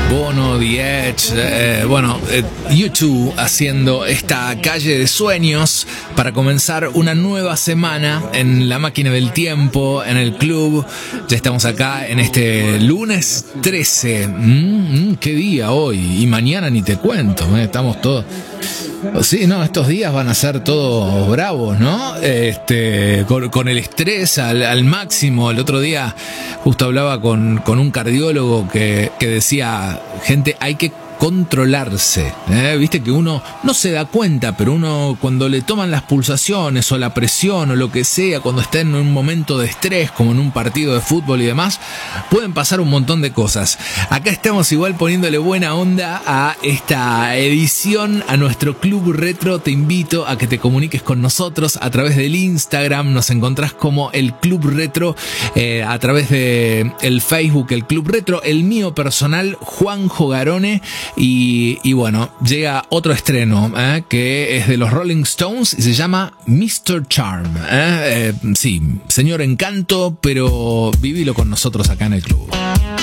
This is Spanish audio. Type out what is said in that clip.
Bono, The Edge, U2 haciendo esta calle de sueños para comenzar una nueva semana en la máquina del tiempo, en el club. Ya estamos acá en este lunes 13. ¿Qué día hoy? Y mañana ni te cuento, estamos todos... Sí, no, estos días van a ser todos bravos, ¿no? Con el estrés al máximo. El otro día justo hablaba con un cardiólogo que decía, gente, hay que controlarse, viste que uno no se da cuenta, pero uno cuando le toman las pulsaciones o la presión o lo que sea, cuando está en un momento de estrés como en un partido de fútbol y demás, pueden pasar un montón de cosas. Acá estamos igual poniéndole buena onda a esta edición, a nuestro Club Retro. Te invito a que te comuniques con nosotros a través del Instagram, nos encontrás como el Club Retro, a través de el Facebook, el Club Retro, el mío personal, Juanjo Garone. Y bueno, llega otro estreno que es de los Rolling Stones y se llama Mr. Charm. Sí, señor Encanto, pero vivilo con nosotros acá en el club.